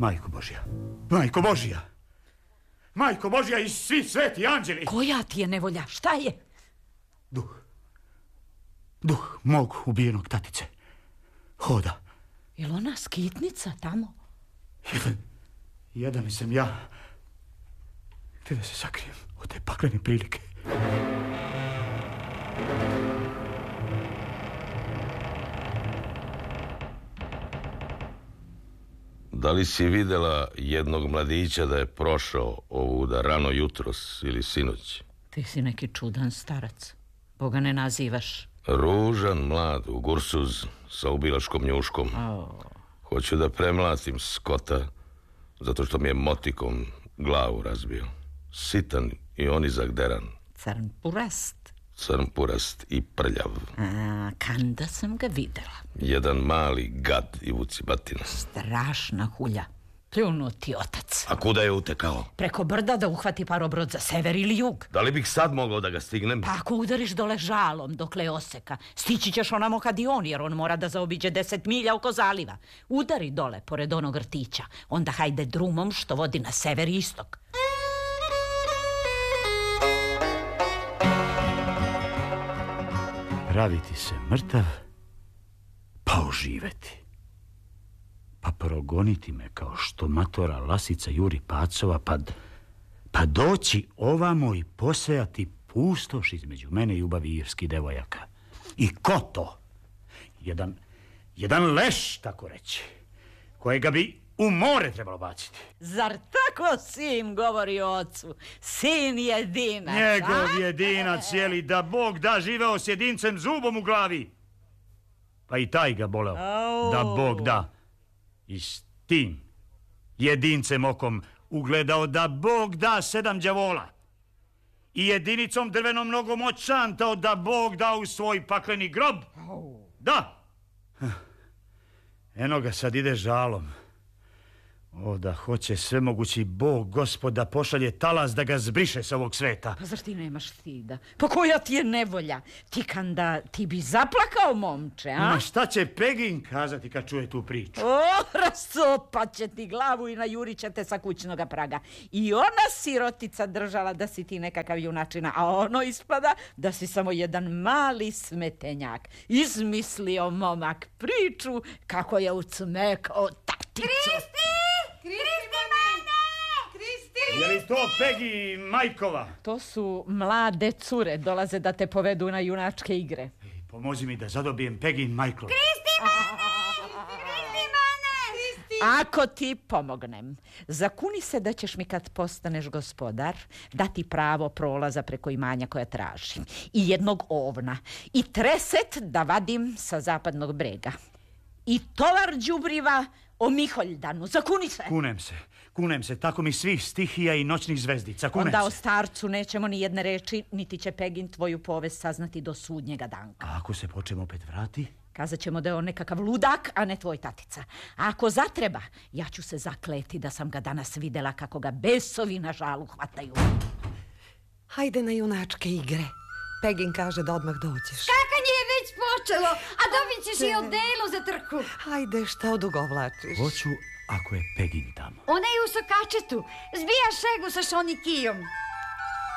Majko Božja, Majko Božja, Majko Božja i svi sveti anđeli. Koja ti je nevolja? Šta je? Duh mog ubijenog tatice. Hoda. Jel ona skitnica tamo? Jedan sam ja. Gdje da se sakrijem od te paklene prilike? Da li si vidjela jednog mladića da je prošao ovuda rano jutros ili sinoć? Ti si neki čudan starac. Boga ne nazivaš. Ružan, mlad, u gursuz, sa ubilačkom njuškom. Hoću da premlatim Skota, zato što mi je motikom glavu razbio. Sitan i onizak deran. Crn purast I prljav. Kanda sam ga videla. Jedan mali gad i vucibatina. Strašna hulja. Pljunuti otac. A kuda je utekao? Preko brda da uhvati parobrod za sever ili jug. Da li bih sad mogao da ga stignem? Pa ako udariš dole žalom dokle je oseka, stići ćeš onamo kad i on, jer on mora da zaobiđe 10 milja oko zaliva. Udari dole pored onog rtića, onda hajde drumom što vodi na sever i istok. Praviti se mrtav, pa oživeti. Pa progoniti me kao što matora lasica juri pacova, pa doći ovamo i posejati pustoš između mene i ljubavi irskih devojaka. I ko to? Jedan leš, tako reći, kojega bi u more trebalo baciti. Zar tako sin govori ocu? Sin jedinac, Njegov jedinac, cijeli, da Bog da, živeo s jedincem zubom u glavi. Pa i taj ga boleo, da Bog da. I s tim jedincem okom ugledao da Bog da 7 đavola. I jedinicom drvenom nogom odšantao da Bog da u svoj pakleni grob. Da. Eno ga sad ide žalom. O, da hoće svemogući Bog, Gospod, da pošalje talas da ga zbriše s ovog sveta. Pa zar ti nemaš stida? Pa koja ti je nevolja? Ti kanda, ti bi zaplakao, momče, a? Ma šta će Pegin kazati kad čuje tu priču? O, rasopat će ti glavu i najurit će te sa kućnoga praga. I ona sirotica držala da si ti nekakav junačina, a ono ispada da si samo jedan mali smetenjak. Izmislio momak priču kako je ucmekao taticu. Je li to Pegi Majkova? To su mlade cure, dolaze da te povedu na junačke igre. Pomozi mi da zadobijem Pegi Majkova. Ako ti pomognem, zakuni se da ćeš mi kad postaneš gospodar dati pravo prolaza preko imanja koja tražim. I jednog ovna. I treset da vadim sa zapadnog brega. I tovar đubriva o Miholdanu. Zakuni se. Kunem se, tako mi svih stihija i noćnih zvezdica. Kunem Onda se. o starcu nećemo ni jedne reči, niti će Pegin tvoju povest saznati do sudnjega danka. A ako se počnemo opet vrati? Kazat ćemo da je on nekakav ludak, a ne tvoj tatica. A ako zatreba, ja ću se zakleti da sam ga danas videla kako ga besovi na žalu hvataju. Hajde na junačke igre. Pegin kaže da odmah dođeš. Skakanje je već počelo, a dobit ćeš i odelo za trku. Hajde, šta odugovlačiš? Hoću ako je Pegin tamo. Ona je u sokačetu, zbija šegu sa šonikijom.